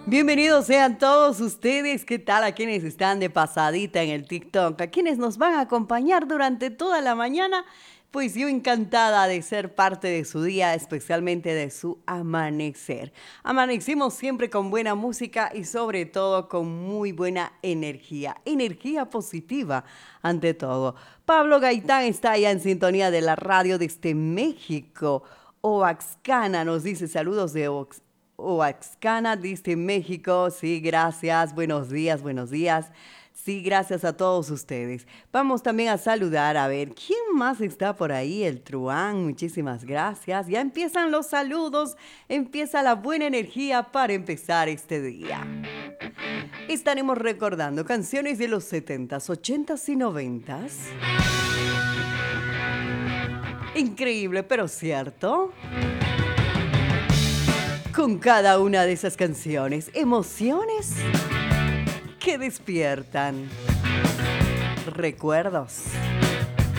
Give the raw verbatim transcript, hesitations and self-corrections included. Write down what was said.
Bienvenidos sean todos ustedes, ¿qué tal? A quienes están de pasadita en el TikTok, a quienes nos van a acompañar durante toda la mañana, pues yo encantada de ser parte de su día, especialmente de su amanecer. Amanecimos siempre con buena música y sobre todo con muy buena energía, energía positiva ante todo. Pablo Gaitán está allá en sintonía de la radio desde México. Oaxcana nos dice saludos de Oaxcana. Oaxcana, dice México. Sí, gracias. Buenos días, buenos días. Sí, gracias a todos ustedes. Vamos también a saludar, a ver, ¿quién más está por ahí? El Truán, muchísimas gracias. Ya empiezan los saludos, empieza la buena energía para empezar este día. Estaremos recordando canciones de los setentas, ochentas y noventas. Increíble, pero cierto. Con cada una de esas canciones, emociones que despiertan recuerdos.